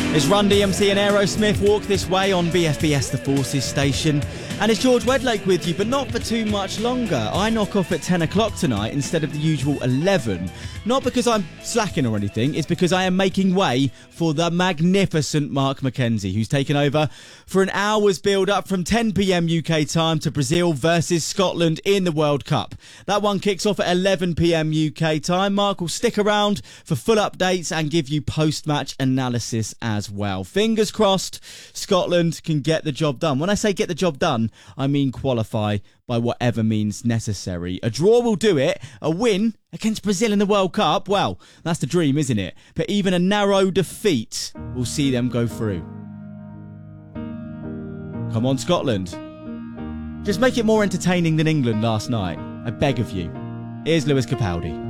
It's Run DMC and Aerosmith Walk This Way on BFBS The Forces station. And it's George Wedlake with you, but not for too much longer. I knock off at 10 o'clock tonight instead of the usual 11. Not because I'm slacking or anything, it's because I am making way for the magnificent Mark McKenzie, who's taken over for an hour's build-up from 10 p.m. UK time to Brazil versus Scotland in the World Cup. That one kicks off at 11 p.m. UK time. Mark will stick around for full updates and give you post-match analysis as well. Fingers crossed Scotland can get the job done. When I say get the job done, I mean qualify by whatever means necessary. A draw will do it. A win against Brazil in the World Cup, well, that's the dream, isn't it? But even a narrow defeat will see them go through. Come on, Scotland. Just make it more entertaining than England last night. I beg of you. Here's Lewis Capaldi.